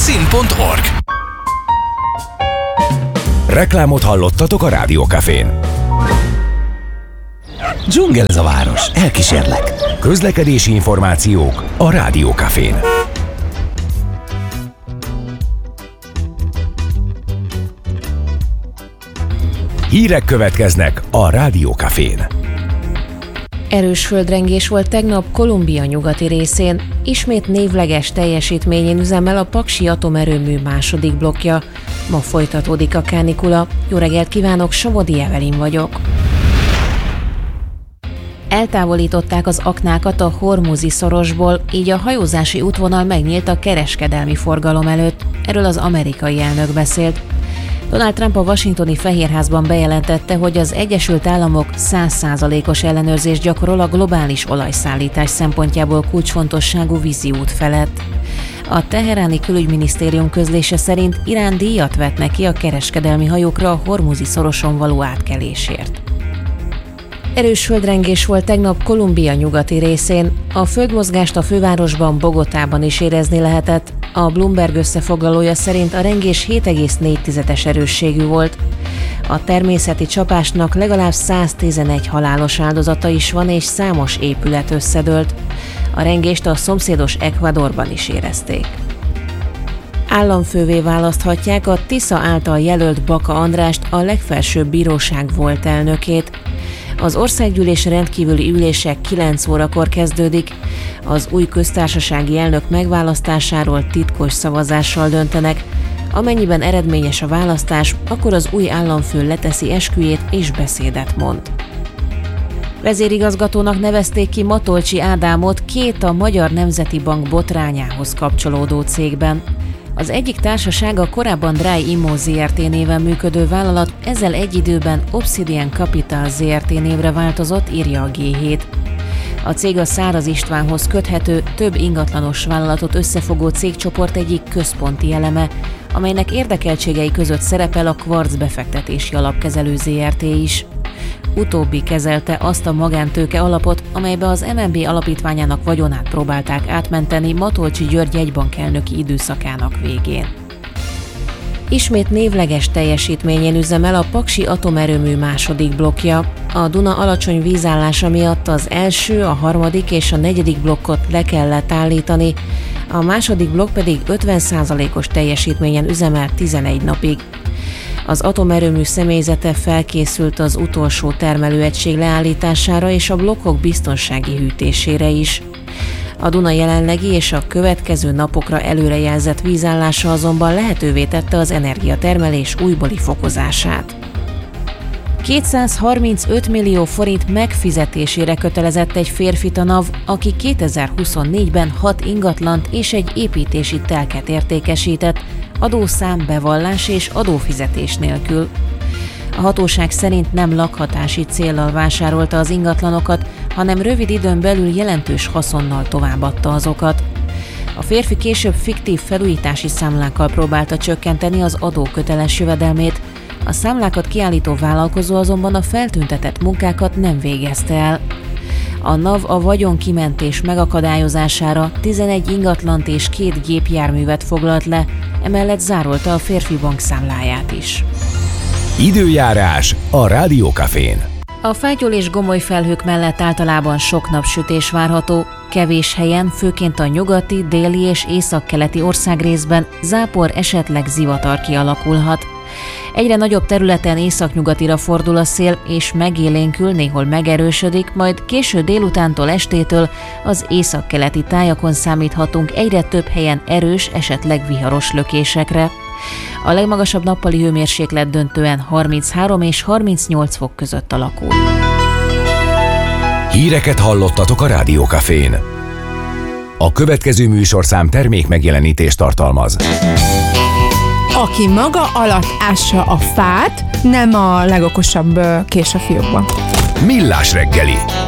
sin.org. Reklámot hallottatok a Rádió Cafén. Dzsungel ez a város, elkísérlek. Közlekedési információk a Rádió Cafén. Hírek következnek a Rádió Cafén. Erős földrengés volt tegnap Kolumbia nyugati részén. Ismét névleges teljesítményén üzemel a Paksi atomerőmű második blokkja. Ma folytatódik a kánikula. Jó reggelt kívánok, Somodi Evelin vagyok. Eltávolították az aknákat a Hormuzi szorosból, így a hajózási útvonal megnyílt a kereskedelmi forgalom előtt. Erről az amerikai elnök beszélt. Donald Trump a washingtoni Fehérházban bejelentette, hogy az Egyesült Államok 100%-os ellenőrzést gyakorol a globális olajszállítás szempontjából kulcsfontosságú vízi út felett. A teheráni külügyminisztérium közlése szerint Irán díjat vet neki a kereskedelmi hajókra a Hormuzi szoroson való átkelésért. Erős földrengés volt tegnap Kolumbia nyugati részén. A földmozgást a fővárosban, Bogotában is érezni lehetett. A Bloomberg összefoglalója szerint a rengés 7,4-es erősségű volt. A természeti csapásnak legalább 111 halálos áldozata is van, és számos épület összedőlt. A rengést a szomszédos Ecuadorban is érezték. Államfővé választhatják a Tisza által jelölt Baka Andrást, a legfelsőbb bíróság volt elnökét. Az országgyűlés rendkívüli ülése 9 órakor kezdődik. Az új köztársasági elnök megválasztásáról titkos szavazással döntenek. Amennyiben eredményes a választás, akkor az új államfő leteszi esküjét és beszédet mond. Vezérigazgatónak nevezték ki Matolcsy Ádámot 2 a Magyar Nemzeti Bank botrányához kapcsolódó cégben. Az egyik társaság a korábban Dry Immo Zrt. Néven működő vállalat, ezzel egy időben Obsidian Capital Zrt. Névre változott, írja a G7. A cég a Száraz Istvánhoz köthető, több ingatlanos vállalatot összefogó cégcsoport egyik központi eleme, amelynek érdekeltségei között szerepel a Quartz befektetési alapkezelő Zrt. Is. Utóbbi kezelte azt a magántőke alapot, amelybe az MNB alapítványának vagyonát próbálták átmenteni Matolcsy György jegybankelnöki időszakának végén. Ismét névleges teljesítményén üzemel a Paksi atomerőmű második blokkja. A Duna alacsony vízállása miatt az első, a harmadik és a negyedik blokkot le kellett állítani, a második blokk pedig 50%-os teljesítményen üzemel 11 napig. Az atomerőmű személyzete felkészült az utolsó termelőegység leállítására és a blokkok biztonsági hűtésére is. A Duna jelenlegi és a következő napokra előrejelzett vízállása azonban lehetővé tette az energiatermelés újbóli fokozását. 235 millió forint megfizetésére kötelezett egy férfit a NAV, aki 2024-ben 6 ingatlant és egy építési telket értékesített, adószám, bevallás és adófizetés nélkül. A hatóság szerint nem lakhatási céllal vásárolta az ingatlanokat, hanem rövid időn belül jelentős haszonnal továbbadta azokat. A férfi később fiktív felújítási számlákkal próbálta csökkenteni az adóköteles jövedelmét, a számlákat kiállító vállalkozó azonban a feltüntetett munkákat nem végezte el. A NAV a vagyonkimentés megakadályozására 11 ingatlant és 2 gépjárművet foglalt le, emellett zárolta a férfi bankszámláját is. Időjárás a Rádió Cafén. A fátyol és gomoly felhők mellett általában sok napsütés várható, kevés helyen, főként a nyugati, déli és északkeleti országrészben zápor, esetleg zivatar kialakulhat. Egyre nagyobb területen északnyugatira fordul a szél, és megélénkül, néhol megerősödik, majd késő délutántól estétől az északkeleti tájakon számíthatunk egyre több helyen erős, esetleg viharos lökésekre. A legmagasabb nappali hőmérséklet döntően 33 és 38 fok között alakul. Híreket hallottatok a Rádió Cafén. A következő műsorszám termék megjelenítést tartalmaz. Aki maga alatt ássa a fát, nem a legokosabb kés a fiókban. Millás reggeli.